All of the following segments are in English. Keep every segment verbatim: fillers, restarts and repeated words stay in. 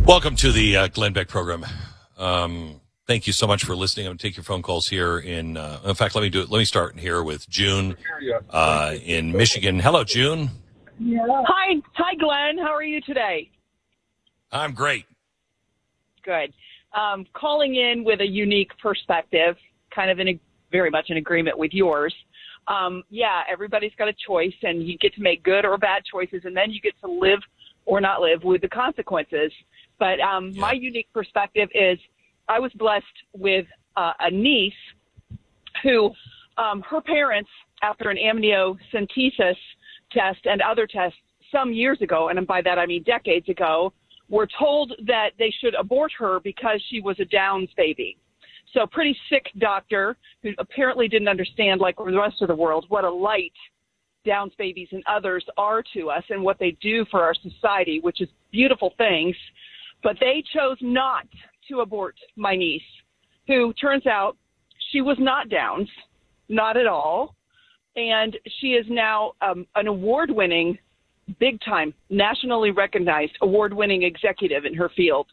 Welcome to the uh, Glenn Beck program. Um, thank you so much for listening. I'm going to take your phone calls here. In uh, in fact, let me do it. Let me start here with June uh, in Michigan. Hello, June. Hi, hi, Glenn. How are you today? I'm great. Good. Um, calling in with a unique perspective, kind of in a, very much in agreement with yours. Um, yeah, everybody's got a choice, and you get to make good or bad choices, and then you get to live or not live with the consequences. But um, yeah. my unique perspective is I was blessed with uh, a niece who um, her parents, after an amniocentesis test and other tests some years ago, and by that I mean decades ago, were told that they should abort her because she was a Downs baby. So pretty sick doctor who apparently didn't understand, like the rest of the world, what a light Downs babies and others are to us and what they do for our society, which is beautiful things. But they chose not to abort my niece, who turns out she was not Downs, not at all. And she is now um, an award-winning, big-time, nationally recognized award-winning executive in her field.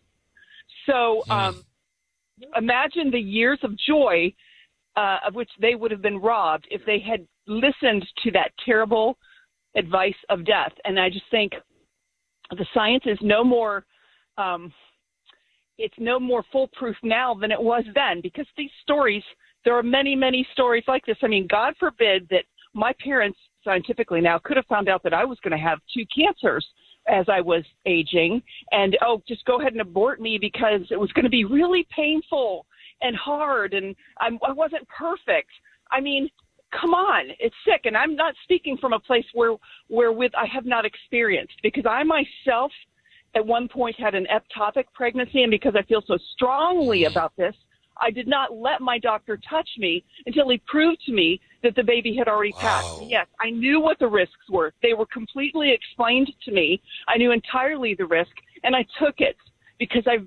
So um, imagine the years of joy uh, of which they would have been robbed if they had listened to that terrible advice of death. And I just think the science is no more, um, it's no more foolproof now than it was then, because these stories, there are many, many stories like this. I mean, God forbid that my parents scientifically now could have found out that I was going to have two cancers as I was aging and, oh, just go ahead and abort me because it was going to be really painful and hard and I'm, I wasn't perfect. I mean, come on, it's sick. And I'm not speaking from a place where, where with I have not experienced, because I myself at one point had an ectopic pregnancy. And because I feel so strongly about this, I did not let my doctor touch me until he proved to me that the baby had already wow. passed. Yes, I knew what the risks were. They were completely explained to me. I knew entirely the risk, and I took it because I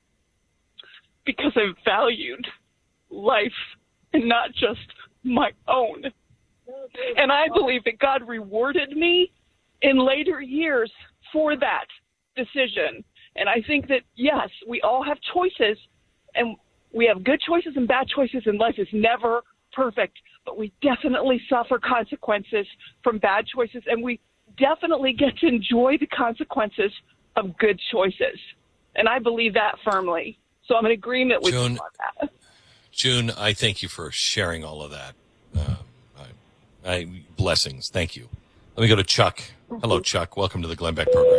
because I valued life and not just my own. And I believe that God rewarded me in later years for that decision. And I think that, yes, we all have choices, and we have good choices and bad choices, and life is never perfect, but we definitely suffer consequences from bad choices, and we definitely get to enjoy the consequences of good choices. And I believe that firmly. So I'm in agreement with June, you on that. June, I thank you for sharing all of that. Uh, I, I, blessings. Thank you. Let me go to Chuck. Hello, Chuck. Welcome to the Glenn Beck program.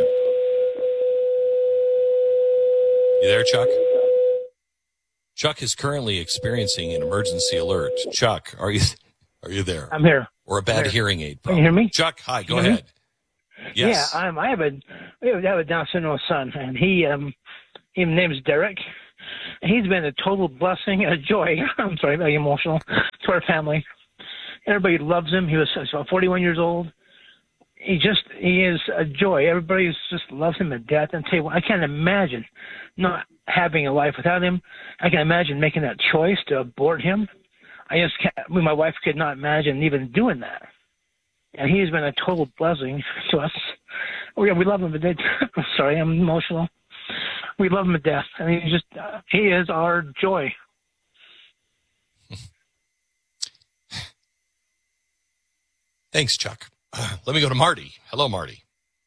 You there, Chuck? Chuck is currently experiencing an emergency alert. Chuck, are you are you there? I'm here. Or a bad hearing aid problem. Can you hear me? Chuck, hi, go Can ahead. Yes. Yeah, I'm, I have a I have a Down syndrome son, and he um his name's Derek. He's been a total blessing, a joy. I'm sorry, very emotional to our family. Everybody loves him. He was so forty-one years old. He just he is a joy. Everybody just loves him to death. And tell you what, I can't imagine not having a life without him. I can imagine making that choice to abort him. I just can't. I mean, my wife could not imagine even doing that. And he's been a total blessing to us. We we love him to death. I'm sorry, I'm emotional. We love him to death. I mean, he's just uh, he is our joy. Thanks, Chuck. Let me go to Marty. Hello, Marty.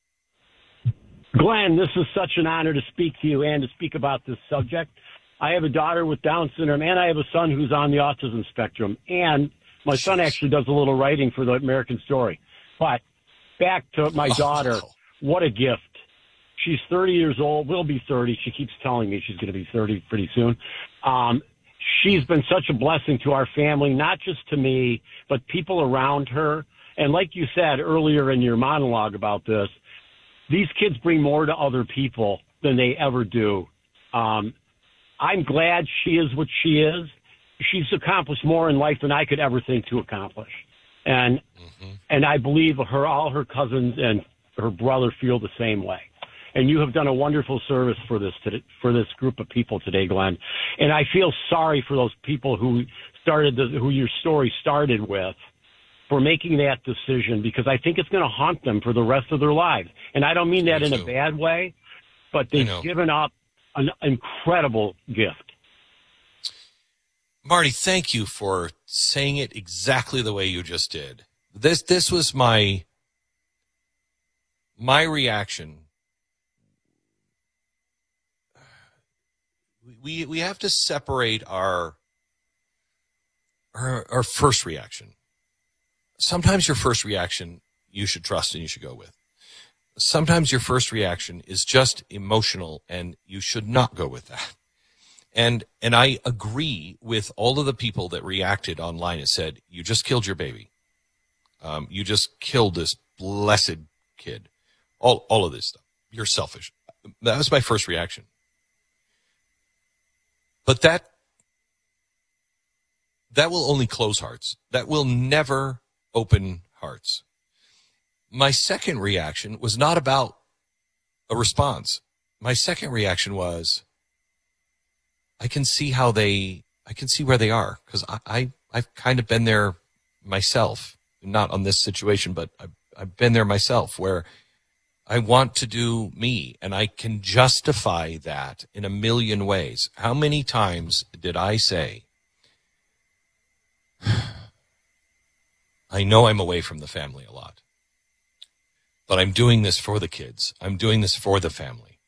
Glenn, this is such an honor to speak to you and to speak about this subject. I have a daughter with Down syndrome, and I have a son who's on the autism spectrum. And my Jeez. son actually does a little writing for the American Story. But back to my oh, daughter, wow. What a gift. She's thirty years old, will be thirty. She keeps telling me she's going to be thirty pretty soon. Um, she's been such a blessing to our family, not just to me, but people around her. And like you said earlier in your monologue about this, these kids bring more to other people than they ever do. Um, I'm glad she is what she is. She's accomplished more in life than I could ever think to accomplish. And mm-hmm. and I believe her, all her cousins and her brother feel the same way. And you have done a wonderful service for this today, for this group of people today, Glenn. And I feel sorry for those people who started the, who your story started with, for making that decision, because I think it's going to haunt them for the rest of their lives. And I don't mean that Me in too. a bad way, but they've given up an incredible gift. Marty, thank you for saying it exactly the way you just did. This this was my my reaction. We we have to separate our our, our first reaction. Sometimes your first reaction you should trust and you should go with. Sometimes your first reaction is just emotional and you should not go with that. And and I agree with all of the people that reacted online and said, you just killed your baby. Um, you just killed this blessed kid. All all of this stuff. You're selfish. That was my first reaction. But that that will only close hearts. That will never open hearts. My second reaction was not about a response. My second reaction was, I can see how they, I can see where they are, because I, I, I've kind of been there myself, not on this situation, but I've, I've been there myself, where I want to do me, and I can justify that in a million ways. How many times did I say, I know I'm away from the family a lot, but I'm doing this for the kids. I'm doing this for the family.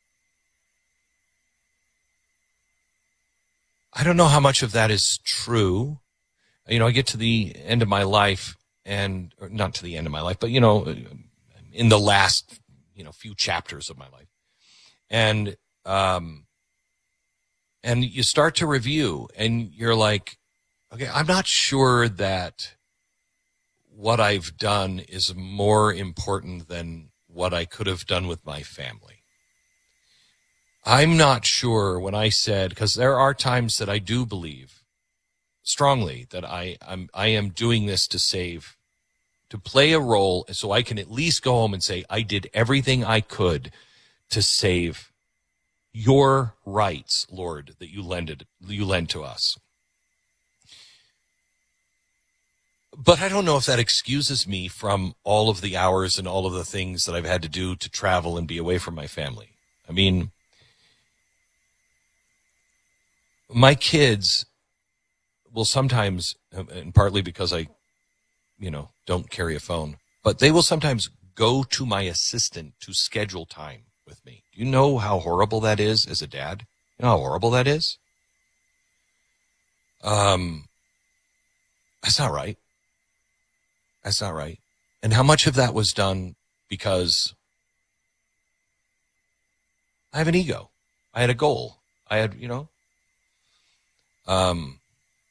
I don't know how much of that is true. You know, I get to the end of my life, and or not to the end of my life, but, you know, in the last, you know, few chapters of my life. And, um, and you start to review and you're like, okay, I'm not sure that what I've done is more important than what I could have done with my family. I'm not sure when I said, because there are times that I do believe strongly that I, I'm, I am doing this to save, to play a role so I can at least go home and say, I did everything I could to save your rights, Lord, that you lended, you lend to us. But I don't know if that excuses me from all of the hours and all of the things that I've had to do to travel and be away from my family. I mean, my kids will sometimes, and partly because I, you know, don't carry a phone, but they will sometimes go to my assistant to schedule time with me. Do you know how horrible that is as a dad? You know how horrible that is? Um, that's not right. That's not right. And how much of that was done because I have an ego. I had a goal. I had, you know, um,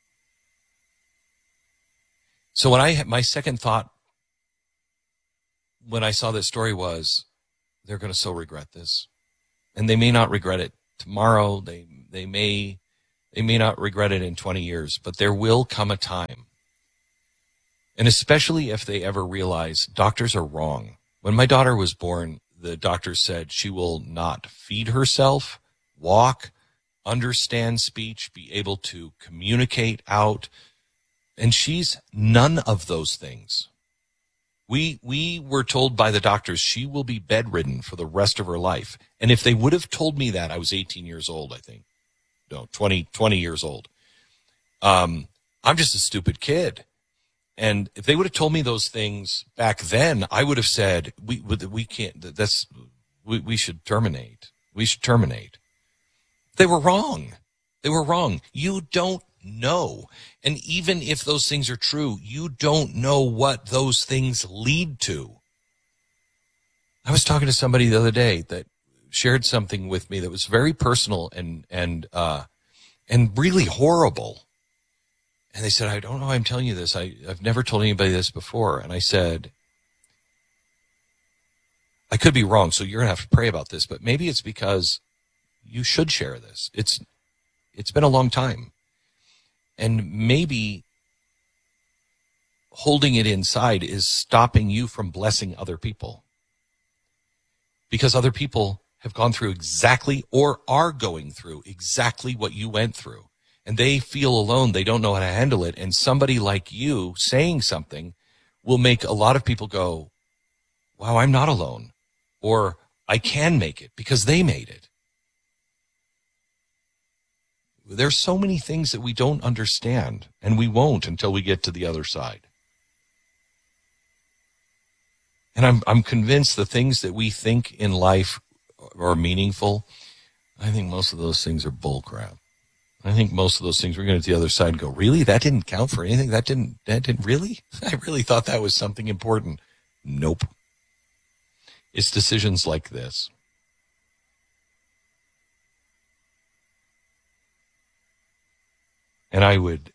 so when I, my second thought when I saw this story was, they're going to so regret this, and they may not regret it tomorrow. They, they may, they may not regret it in twenty years, but there will come a time. And especially if they ever realize doctors are wrong. When my daughter was born, the doctor said she will not feed herself, walk, understand speech, be able to communicate out. And she's none of those things. We we were told by the doctors she will be bedridden for the rest of her life. And if they would have told me that, I was eighteen years old, I think. No, twenty, twenty years old. Um, I'm just a stupid kid. And if they would have told me those things back then, I would have said, we we can't, that's, we, we should terminate. We should terminate. They were wrong. They were wrong. You don't know. And even if those things are true, you don't know what those things lead to. I was talking to somebody the other day that shared something with me that was very personal and, and, uh, and really horrible. And they said, I don't know why I'm telling you this. I, I've never told anybody this before. And I said, I could be wrong, so you're going to have to pray about this, but maybe it's because you should share this. It's, it's been a long time. And maybe holding it inside is stopping you from blessing other people. Because other people have gone through exactly or are going through exactly what you went through. And they feel alone. They don't know how to handle it. And somebody like you saying something will make a lot of people go, wow, I'm not alone. Or I can make it because they made it. there's so many things that we don't understand, and we won't until we get to the other side. And I'm I'm convinced the things that we think in life are meaningful, I think most of those things are bull crap. I think most of those things we're going to the other side and go, really? That didn't count for anything? That didn't, that didn't, really? I really thought that was something important. Nope. It's decisions like this. And I would,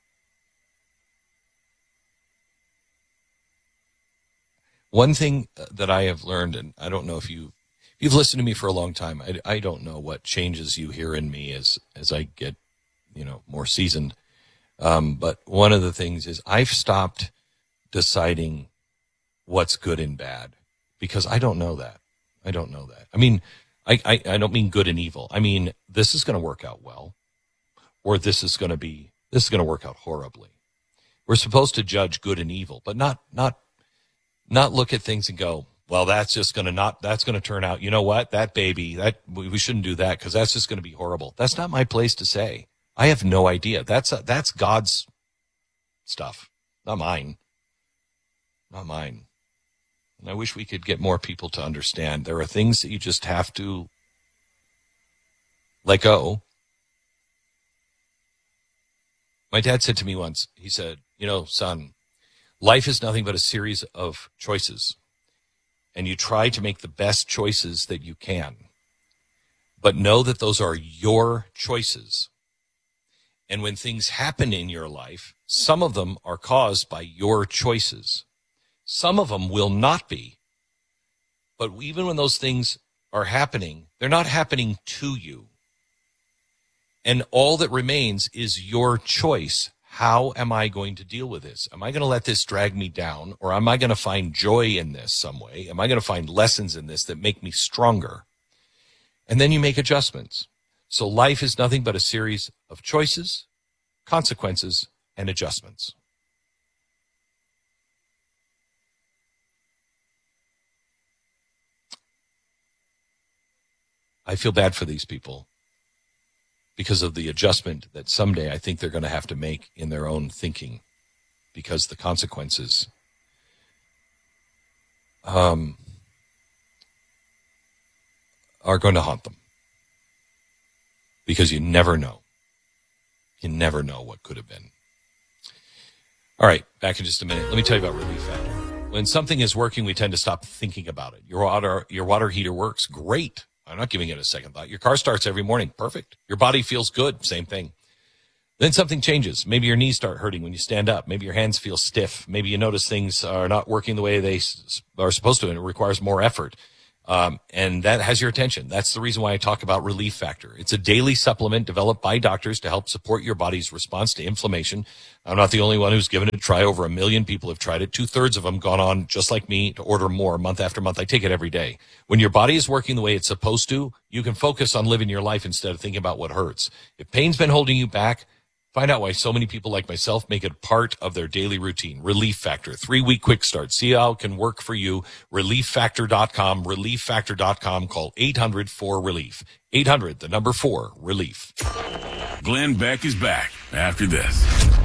one thing that I have learned, and I don't know if you, if you've listened to me for a long time, I, I don't know what changes you hear in me as, as I get, you know, more seasoned. Um, but one of the things is I've stopped deciding what's good and bad because I don't know that. I don't know that. I mean, I, I, I don't mean good and evil. I mean, this is going to work out well, or this is going to be, this is going to work out horribly. We're supposed to judge good and evil, but not, not, not look at things and go, well, that's just going to not, that's going to turn out, you know what, that baby, that we, we shouldn't do that because that's just going to be horrible. That's not my place to say. I have no idea. That's, uh, that's God's stuff, not mine, not mine. And I wish we could get more people to understand there are things that you just have to let go. My dad said to me once, he said, you know, son, life is nothing but a series of choices. And you try to make the best choices that you can. But know that those are your choices. And when things happen in your life, some of them are caused by your choices. Some of them will not be. But even when those things are happening, they're not happening to you. And all that remains is your choice. How am I going to deal with this? Am I going to let this drag me down, or am I going to find joy in this some way? Am I going to find lessons in this that make me stronger? And then you make adjustments. So life is nothing but a series of choices, consequences, and adjustments. I feel bad for these people because of the adjustment that someday I think they're going to have to make in their own thinking, because the consequences um, are going to haunt them. Because you never know. You never know what could have been. All right, back in just a minute. Let me tell you about Relief Factor. When something is working, we tend to stop thinking about it. Your water, your water heater works great. I'm not giving it a second thought. Your car starts every morning. Perfect. Your body feels good. Same thing. Then something changes. Maybe your knees start hurting when you stand up. Maybe your hands feel stiff. Maybe you notice things are not working the way they are supposed to, and it requires more effort. Um, and that has your attention. That's the reason why I talk about Relief Factor. It's a daily supplement developed by doctors to help support your body's response to inflammation. I'm not the only one who's given it a try. Over a million people have tried it. Two-thirds of them gone on, just like me, to order more month after month. I take it every day. When your body is working the way it's supposed to, you can focus on living your life instead of thinking about what hurts. If pain's been holding you back, find out why so many people like myself make it part of their daily routine. Relief Factor, three-week quick start. See how it can work for you. relief factor dot com, relief factor dot com. Call eight hundred four relief. eight hundred, the number four, relief. Glenn Beck is back after this.